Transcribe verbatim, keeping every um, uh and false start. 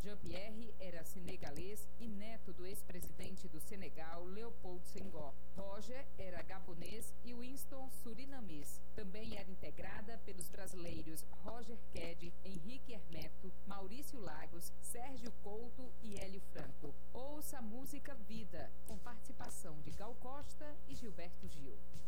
Jean-Pierre era senegalês e neto do ex-presidente do Senegal, Léopold Senghor. Roger era gabonês e Winston surinamês. Também era integrada pelos brasileiros Roger Ked, Henrique Hermeto, Maurício Lagos, Sérgio Couto e Hélio Franco. Ouça a música Vida, com participação de Gal Costa e Gilberto Gil.